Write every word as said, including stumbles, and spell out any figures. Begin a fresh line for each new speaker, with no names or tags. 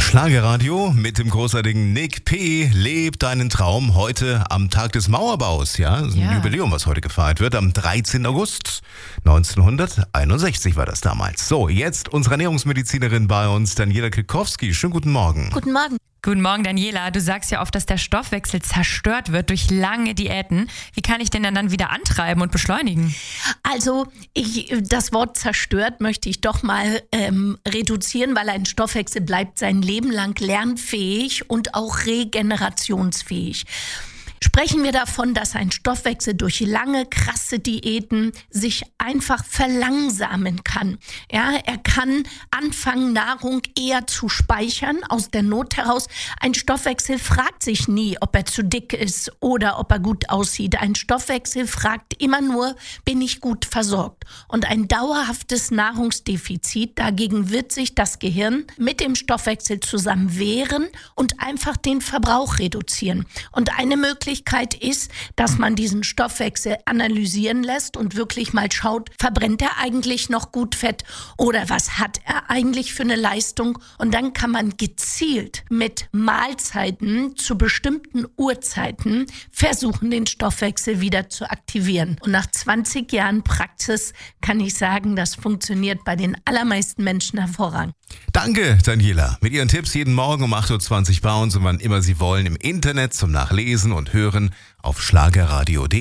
Schlagerradio mit dem großartigen Nick P. Lebt deinen Traum heute am Tag des Mauerbaus. Ja, das ist ein
Ja.
Jubiläum, was heute gefeiert wird. Am dreizehnten August neunzehnhunderteinundsechzig war das damals. So, jetzt unsere Ernährungsmedizinerin bei uns, Daniela Kikowski. Schönen guten Morgen.
Guten Morgen.
Guten Morgen, Daniela. Du sagst ja oft, dass der Stoffwechsel zerstört wird durch lange Diäten. Wie kann ich den denn dann wieder antreiben und beschleunigen?
Also ich, das Wort zerstört möchte ich doch mal ähm, reduzieren, weil ein Stoffwechsel bleibt sein Leben lang lernfähig und auch regenerationsfähig. Sprechen wir davon, dass ein Stoffwechsel durch lange, krasse Diäten sich einfach verlangsamen kann. Ja, er kann anfangen, Nahrung eher zu speichern, aus der Not heraus. Ein Stoffwechsel fragt sich nie, ob er zu dick ist oder ob er gut aussieht. Ein Stoffwechsel fragt immer nur, bin ich gut versorgt? Und ein dauerhaftes Nahrungsdefizit, dagegen wird sich das Gehirn mit dem Stoffwechsel zusammen wehren und einfach den Verbrauch reduzieren. Und eine Möglichkeit ist, dass man diesen Stoffwechsel analysieren lässt und wirklich mal schaut, verbrennt er eigentlich noch gut Fett oder was hat er eigentlich für eine Leistung? Und dann kann man gezielt mit Mahlzeiten zu bestimmten Uhrzeiten versuchen, den Stoffwechsel wieder zu aktivieren. Und nach zwanzig Jahren Praxis kann ich sagen, das funktioniert bei den allermeisten Menschen hervorragend.
Danke, Daniela. Mit Ihren Tipps jeden Morgen um acht Uhr zwanzig bei uns und wann immer Sie wollen im Internet zum Nachlesen und Hören auf schlagerradio punkt de.